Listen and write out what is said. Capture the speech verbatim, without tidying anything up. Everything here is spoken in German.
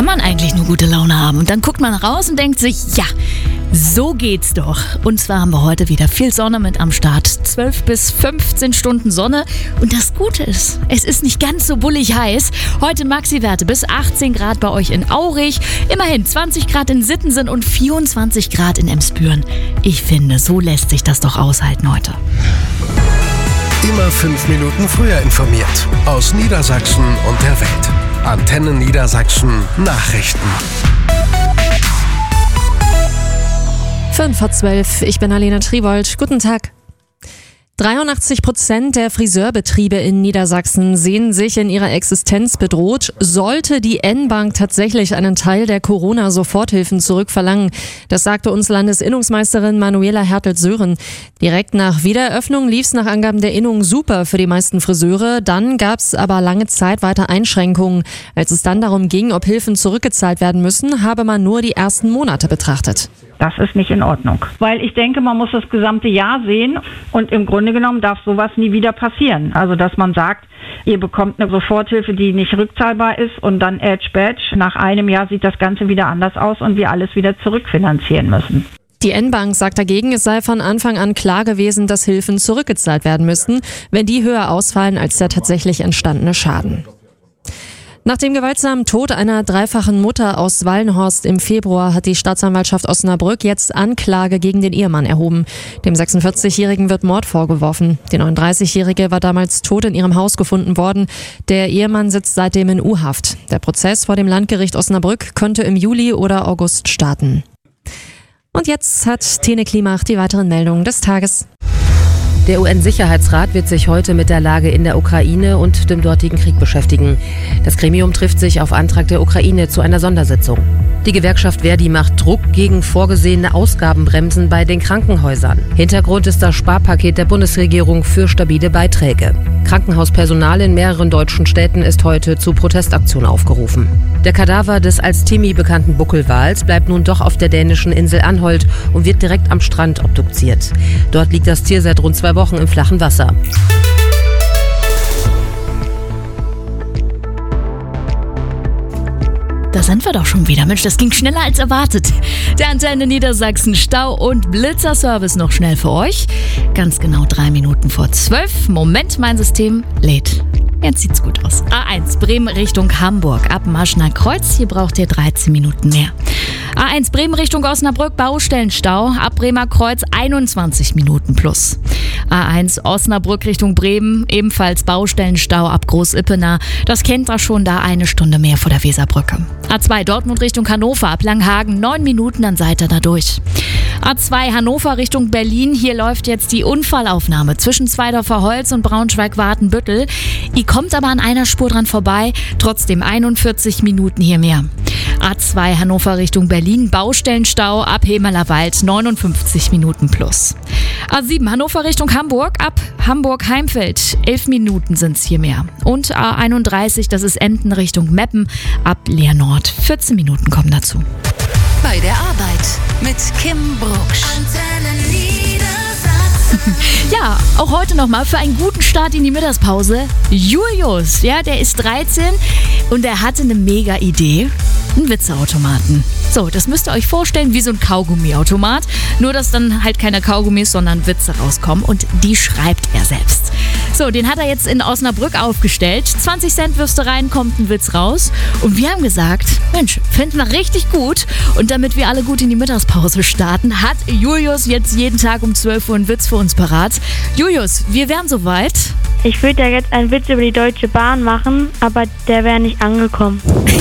man eigentlich nur gute Laune haben? Und dann guckt man raus und denkt sich, ja, so geht's doch. Und zwar haben wir heute wieder viel Sonne mit am Start. zwölf bis fünfzehn Stunden Sonne. Und das Gute ist, es ist nicht ganz so bullig heiß. Heute Maxi-Werte bis achtzehn Grad bei euch in Aurich. Immerhin zwanzig Grad in Sittensen und vierundzwanzig Grad in Emsbüren. Ich finde, so lässt sich das doch aushalten heute. Immer fünf Minuten früher informiert. Aus Niedersachsen und der Welt. Antenne Niedersachsen Nachrichten. fünf vor zwölf, ich bin Alena Triwold. Guten Tag. dreiundachtzig Prozent der Friseurbetriebe in Niedersachsen sehen sich in ihrer Existenz bedroht, sollte die N-Bank tatsächlich einen Teil der Corona-Soforthilfen zurückverlangen. Das sagte uns Landesinnungsmeisterin Manuela Hertel-Sören. Direkt nach Wiedereröffnung lief es nach Angaben der Innung super für die meisten Friseure. Dann gab es aber lange Zeit weiter Einschränkungen. Als es dann darum ging, ob Hilfen zurückgezahlt werden müssen, habe man nur die ersten Monate betrachtet. Das ist nicht in Ordnung. Weil ich denke, man muss das gesamte Jahr sehen und im Grunde genommen darf sowas nie wieder passieren. Also dass man sagt, ihr bekommt eine Soforthilfe, die nicht rückzahlbar ist und dann Edge Badge. Nach einem Jahr sieht das Ganze wieder anders aus und wir alles wieder zurückfinanzieren müssen. Die N-Bank sagt dagegen, es sei von Anfang an klar gewesen, dass Hilfen zurückgezahlt werden müssten, wenn die höher ausfallen als der tatsächlich entstandene Schaden. Nach dem gewaltsamen Tod einer dreifachen Mutter aus Wallenhorst im Februar hat die Staatsanwaltschaft Osnabrück jetzt Anklage gegen den Ehemann erhoben. Dem sechsundvierzigjährigen wird Mord vorgeworfen. Die neununddreißigjährige war damals tot in ihrem Haus gefunden worden. Der Ehemann sitzt seitdem in U-Haft. Der Prozess vor dem Landgericht Osnabrück könnte im Juli oder August starten. Und jetzt hat Tene Klimach die weiteren Meldungen des Tages. Der U N-Sicherheitsrat wird sich heute mit der Lage in der Ukraine und dem dortigen Krieg beschäftigen. Das Gremium trifft sich auf Antrag der Ukraine zu einer Sondersitzung. Die Gewerkschaft Verdi macht Druck gegen vorgesehene Ausgabenbremsen bei den Krankenhäusern. Hintergrund ist das Sparpaket der Bundesregierung für stabile Beiträge. Krankenhauspersonal in mehreren deutschen Städten ist heute zu Protestaktionen aufgerufen. Der Kadaver des als Timmy bekannten Buckelwals bleibt nun doch auf der dänischen Insel Anholt und wird direkt am Strand obduziert. Dort liegt das Tier seit rund zwei Wochen im flachen Wasser. Da sind wir doch schon wieder. Mensch, das ging schneller als erwartet. Der Antenne Niedersachsen Stau- und Blitzerservice noch schnell für euch. Ganz genau drei Minuten vor zwölf. Moment, mein System lädt. Jetzt sieht's gut aus. A eins Bremen Richtung Hamburg. Ab Maschner Kreuz. Hier braucht ihr dreizehn Minuten mehr. A eins Bremen Richtung Osnabrück. Baustellenstau. Ab Bremer Kreuz einundzwanzig Minuten plus. A eins Osnabrück Richtung Bremen. Ebenfalls Baustellenstau ab Groß-Ippener. Das kennt ihr schon, da eine Stunde mehr vor der Weserbrücke. A zwei Dortmund Richtung Hannover. Ab Langhagen neun Minuten, dann seid ihr da durch. A zwei Hannover Richtung Berlin. Hier läuft jetzt die Unfallaufnahme zwischen Zweidorfer Holz und Braunschweig-Wartenbüttel. Ihr kommt aber an einer Spur dran vorbei. Trotzdem einundvierzig Minuten hier mehr. A zwei Hannover Richtung Berlin. Baustellenstau ab Hemerlerwald neunundfünfzig Minuten plus. A sieben Hannover Richtung Hamburg. Ab Hamburg-Heimfeld elf Minuten sind es hier mehr. Und A einunddreißig, das ist Emden Richtung Meppen. Ab Leer-Nord vierzehn Minuten kommen dazu. Bei der Arbeit mit Kim Brucksch. Antenne Niedersachsen. Ja, auch heute nochmal für einen guten Start in die Mittagspause. Julius, ja, der ist dreizehn und er hatte eine mega Idee. Einen Witzeautomaten. So, das müsst ihr euch vorstellen wie so ein Kaugummiautomat. Nur, dass dann halt keine Kaugummis, sondern Witze rauskommen und die schreibt er selbst. So, den hat er jetzt in Osnabrück aufgestellt. zwanzig Cent wirfst du rein, kommt ein Witz raus. Und wir haben gesagt, Mensch, finden wir richtig gut. Und damit wir alle gut in die Mittagspause starten, hat Julius jetzt jeden Tag um zwölf Uhr einen Witz für uns parat. Julius, wir wären soweit. Ich würde ja jetzt einen Witz über die Deutsche Bahn machen, aber der wäre nicht angekommen.